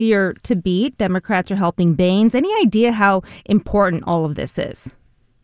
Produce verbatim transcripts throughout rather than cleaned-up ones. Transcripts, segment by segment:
easier to beat. Democrats are helping Baines. Any idea how important all of this is?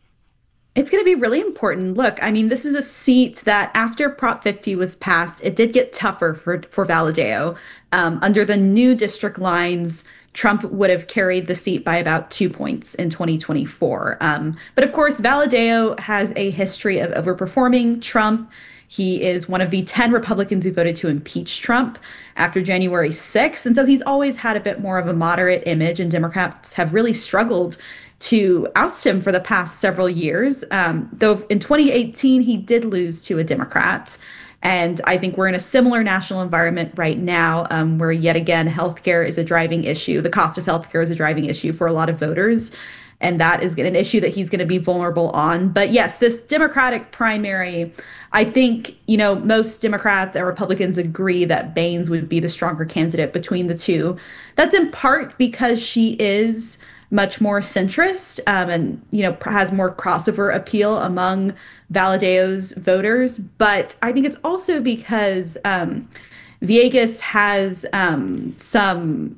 It's going to be really important. Look, I mean, this is a seat that after Prop fifty was passed, it did get tougher for, for Valadeo. Um, under the new district lines, Trump would have carried the seat by about two points in twenty twenty-four. Um, but of course, Valadeo has a history of overperforming Trump. He is one of the ten Republicans who voted to impeach Trump after January sixth. And so he's always had a bit more of a moderate image, and Democrats have really struggled to oust him for the past several years. Um, though in twenty eighteen, he did lose to a Democrat. And I think we're in a similar national environment right now, um, where yet again, healthcare is a driving issue. The cost of healthcare is a driving issue for a lot of voters. And that is an issue that he's going to be vulnerable on. But yes, this Democratic primary, I think, you know, most Democrats and Republicans agree that Baines would be the stronger candidate between the two. That's in part because she is much more centrist, um, and, you know, has more crossover appeal among Valadeo's voters. But I think it's also because um, Villegas has um, some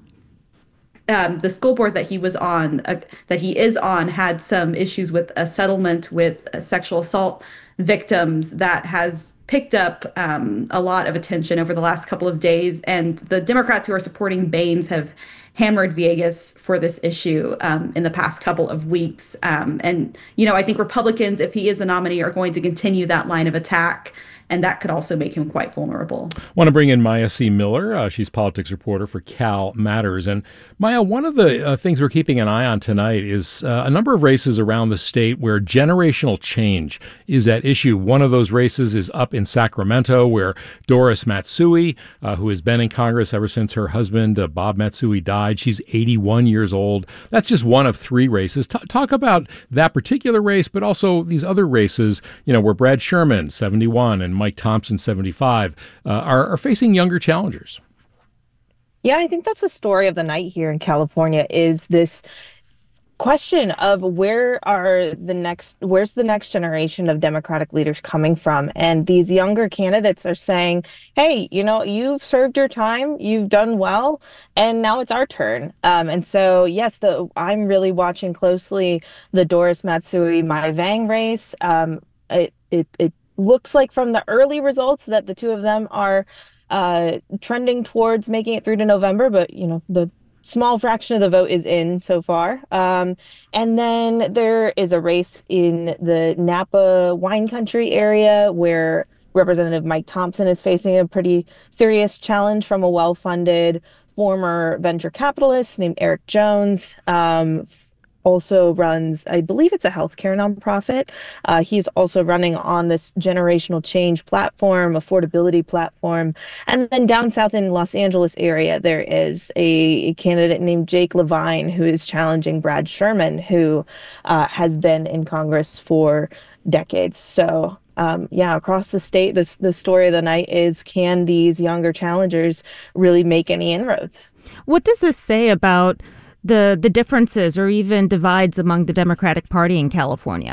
um, the school board that he was on, uh, that he is on, had some issues with a settlement with uh, sexual assault victims that has picked up um, a lot of attention over the last couple of days. And the Democrats who are supporting Baines have hammered Villegas for this issue um, in the past couple of weeks. Um, and, you know, I think Republicans, if he is the nominee, are going to continue that line of attack. And that could also make him quite vulnerable. I want to bring in Maya C. Miller. Uh, she's politics reporter for Cal Matters. And Maya, one of the uh, things we're keeping an eye on tonight is uh, a number of races around the state where generational change is at issue. One of those races is up in Sacramento, where Doris Matsui, uh, who has been in Congress ever since her husband, uh, Bob Matsui, died. She's eighty-one years old. That's just one of three races. T- talk about that particular race, but also these other races, you know, where Brad Sherman, seventy-one, and Mike Thompson, seventy-five, uh, are, are facing younger challengers. Yeah, I think that's the story of the night here in California is this question of where are the next, where's the next generation of Democratic leaders coming from? And these younger candidates are saying, hey, you know, you've served your time, you've done well, and now it's our turn. Um, and so, yes, the I'm really watching closely the Doris Matsui Mai Vang race. Um, it, it, it looks like from the early results that the two of them are uh, trending towards making it through to November, but you know, the small fraction of the vote is in so far. Um, and then there is a race in the Napa wine country area where Representative Mike Thompson is facing a pretty serious challenge from a well-funded former venture capitalist named Eric Jones. Um, also runs, I believe it's a healthcare nonprofit. Uh, he's also running on this generational change platform, affordability platform. And then down south in Los Angeles area, there is a, a candidate named Jake Levine who is challenging Brad Sherman, who uh, has been in Congress for decades. So um, yeah, across the state, this, the story of the night is, can these younger challengers really make any inroads? What does this say about the the differences or even divides among the Democratic Party in California?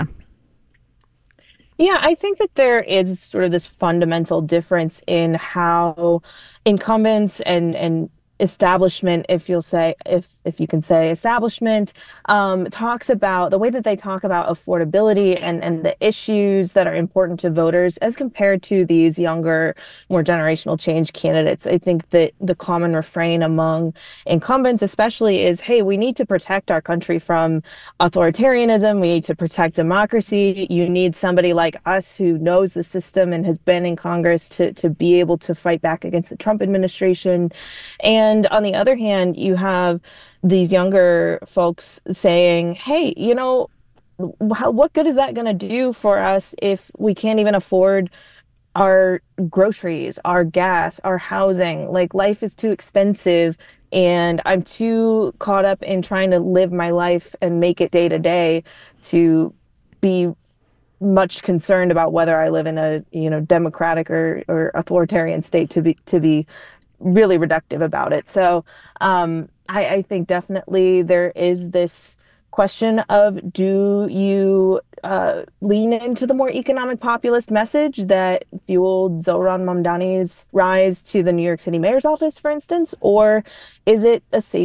Yeah, I think that there is sort of this fundamental difference in how incumbents and and establishment, if you'll say, if if you can say establishment, um, talks about the way that they talk about affordability and and the issues that are important to voters as compared to these younger, more generational change candidates. I think that the common refrain among incumbents, especially, is, hey, we need to protect our country from authoritarianism. We need to protect democracy. You need somebody like us who knows the system and has been in Congress to to be able to fight back against the Trump administration. And And on the other hand, you have these younger folks saying, hey, you know, how, what good is that going to do for us if we can't even afford our groceries, our gas, our housing? Like, life is too expensive, and I'm too caught up in trying to live my life and make it day to day to be much concerned about whether I live in a, you know, democratic or, or authoritarian state to be to be really reductive about it. So um, I, I think definitely there is this question of, do you uh, lean into the more economic populist message that fueled Zohran Mamdani's rise to the New York City mayor's office, for instance, or is it a safe